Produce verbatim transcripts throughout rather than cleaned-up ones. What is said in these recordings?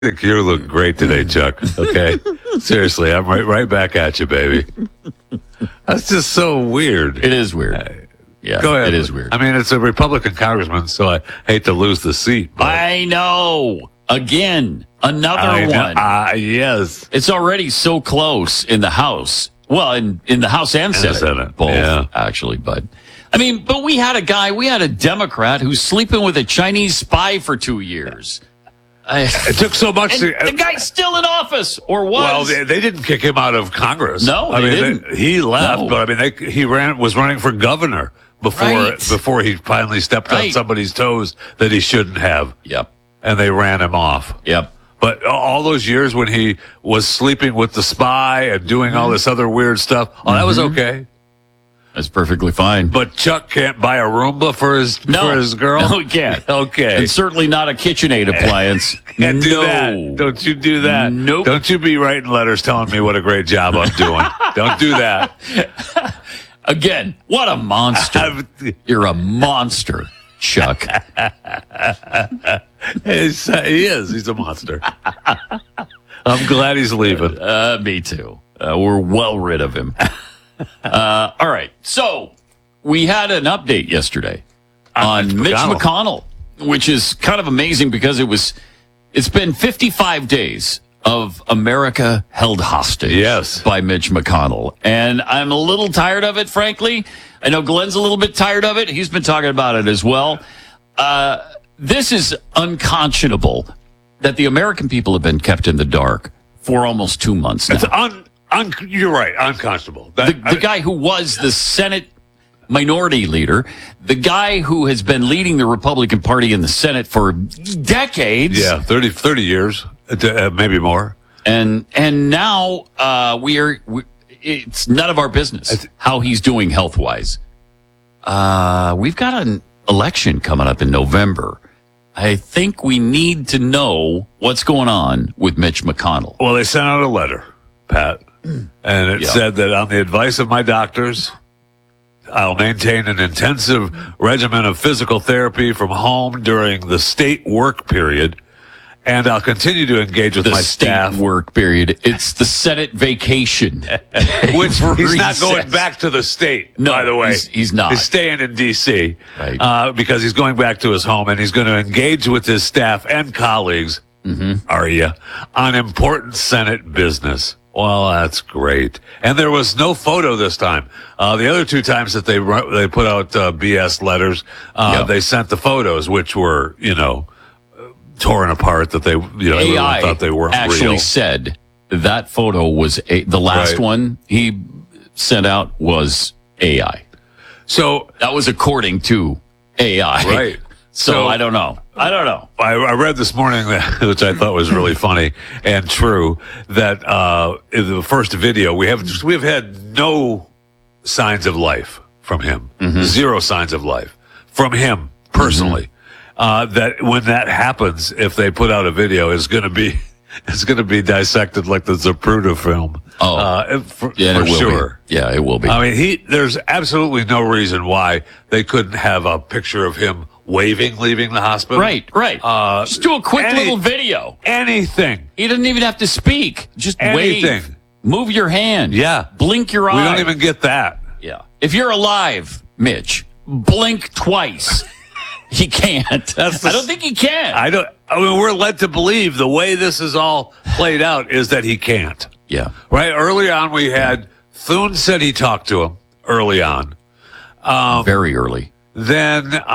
think you look great today, Chuck. Okay, seriously, I'm right, right back at you, baby. That's just so weird. It is weird. Yeah, Go ahead. It is weird. I mean, it's a Republican congressman, so I hate to lose the seat. But I know. Again, another I know- one. Ah, yes. It's already so close in the House. Well, in, in the House and the Senate, Senate, both yeah. actually. But I mean, but we had a guy, we had a Democrat who's sleeping with a Chinese spy for two years. I, It took so much. and to, the guy's still in office, or was. Well, they, they didn't kick him out of Congress. No, I they mean, didn't. They, he left, No. but I mean, they, he ran was running for governor before Right. before he finally stepped on Right. somebody's toes that he shouldn't have, Yep. and they ran him off. Yep. But all those years when he was sleeping with the spy and doing all this other weird stuff, oh, that was okay. That's perfectly fine. But Chuck can't buy a Roomba for his No. for his girl. No, he can't. Okay, And certainly not a KitchenAid appliance. can't do no. that. Don't you do that? Nope. Don't you be writing letters telling me what a great job I'm doing. Don't do that. Again, what a monster. You're a monster, Chuck. He's, he is. He's a monster. I'm glad he's leaving. Uh, me too. Uh, we're well rid of him. Uh, all right. So we had an update yesterday on Mitch Mitch McConnell. McConnell, which is kind of amazing because it was, it's been fifty-five days of America held hostage Yes. by Mitch McConnell. And I'm a little tired of it, frankly. I know Glenn's a little bit tired of it. He's been talking about it as well. Uh, this is unconscionable that the American people have been kept in the dark for almost two months now. It's un, un, you're right. Unconscionable. The, That, the guy who was the Senate minority leader, the guy who has been leading the Republican Party in the Senate for decades. yeah, thirty, thirty years, uh, maybe more. And and now uh, we are. We, it's none of our business how he's doing health wise. Uh, we've got an election coming up in November. I think we need to know what's going on with Mitch McConnell. Well, they sent out a letter, Pat, and it Yeah. said that on the advice of my doctors, I'll maintain an intensive regimen of physical therapy from home during the state work period, and I'll continue to engage with The my state staff. work period. It's the Senate vacation. Which he's not Recess. going back to the state, No, by the way. he's- he's not. He's staying in D C Right. uh, because he's going back to his home and he's going to engage with his staff and colleagues, Mm-hmm. are you, on important Senate business. Well, that's great. And there was no photo this time. Uh, the other two times that they wrote- they put out uh, B S letters, uh, Yeah. they sent the photos, which were, you know, torn apart, that they, you know, A everyone I thought they weren't actually real. said that photo was a, the last Right. one he sent out was A I. So That was according to A I. Right. So, So- I don't know. I don't know. I, I read this morning, that, which I thought was really funny and true, that uh, in the first video we have we've had no signs of life from him, zero signs of life from him personally. Uh, that when that happens, if they put out a video, it's going to be it's going to be dissected like the Zapruder film. Oh. uh, for, Yeah, for it will sure. be. Yeah, it will be. I mean, he there's absolutely no reason why they couldn't have a picture of him waving, leaving the hospital. right, right. Uh, Just do a quick any- little video. Anything. He doesn't even have to speak. Just Anything. wave. Move your hand. Yeah. Blink your eye. We don't even get that. Yeah. If you're alive, Mitch, blink twice. He can't. That's the- I don't think he can. I don't. I mean, we're led to believe the way this is all played out is that he can't. yeah. Right. Early on, we had Thune said he talked to him early on. Very early. Then, uh, uh,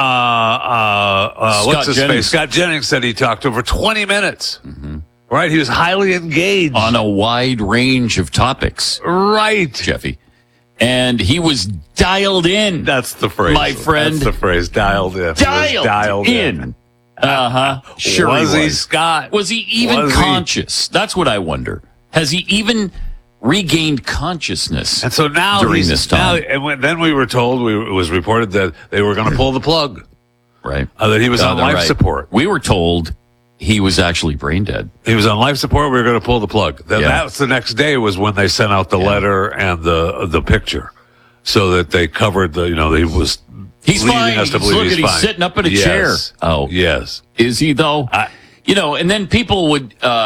uh, Scott what's his Jennings. face? Scott Jennings said he talked to him for twenty minutes. Right. He was highly engaged. On a wide range of topics, right. Jeffy. And he was dialed in. That's the phrase. My friend. That's the phrase. Dialed in. He was dialed, dialed in. Uh huh. Sure. was he he, was. Scott? Was he even Was he? conscious? That's what I wonder. Has he even regained consciousness? And so now during he's, this now, time, and when, then we were told, we, it was reported that they were going to pull the plug, right? uh, that he was Uh, on they're life right. support. We were told he was actually brain dead. He was on life support. We were going to pull the plug. Then Yeah. that's the next day was when they sent out the letter and the the picture, so that they covered the, you know, he was He's leading fine. us to He's believe looking, he's he's fine. sitting up in a Yes. chair. Oh, yes. is he though? I- You know, and then people would. Uh,